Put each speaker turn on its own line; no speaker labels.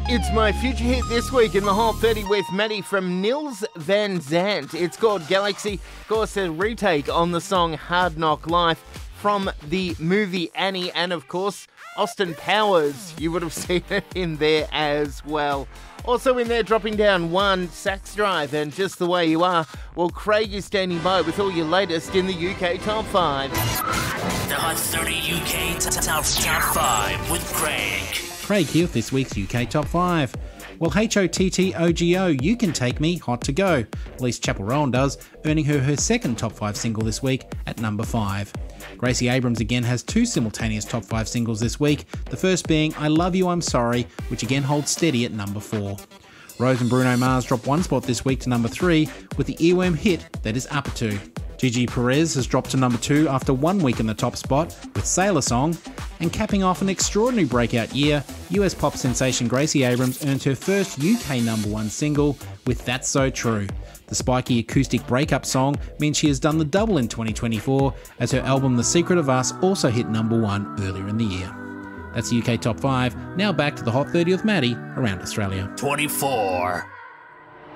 It's my future hit this week in the Hot 30 with Maddie from Nils Van Zandt. It's called Galaxy. Of course, a retake on the song Hard Knock Life from the movie Annie, and of course, Austin Powers. You would have seen it in there as well. Also in there, dropping down one, Sax Drive and Just the Way You Are. Well, Craig is standing by with all your latest in the UK Top 5.
The Hot 30 UK Top 5 with Craig.
Craig here with this week's UK Top 5. Well, HOTTOGO, You Can Take Me, hot to go. At least Chapel Rowan does, earning her second Top 5 single this week at number 5. Gracie Abrams again has two simultaneous Top 5 singles this week, the first being I Love You, I'm Sorry, which again holds steady at number 4. Rose and Bruno Mars drop one spot this week to number 3 with the earworm hit that is Up To. Gigi Perez has dropped to number 2 after 1 week in the top spot with Sailor Song, and capping off an extraordinary breakout year, US pop sensation Gracie Abrams earned her first UK number 1 single with That's So True. The spiky acoustic breakup song means she has done the double in 2024, as her album The Secret of Us also hit number 1 earlier in the year. That's the UK Top 5. Now back to the Hot 30 with Maddie around Australia.
24.